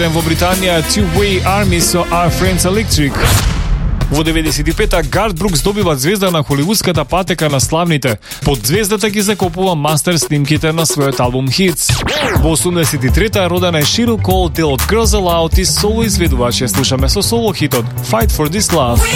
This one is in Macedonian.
во Британија Two-Way Army со Our Friends Electric. Во 95-та Гарт Брукс добива звезда на холивудската патека на славните. Под звездата ги закопува мастер снимките на својот албум Hits. Во 83-та родена е Cheryl Cole, дел од Girls Aloud и соло изведувач. Ја слушаме со соло хитот Fight for This Love.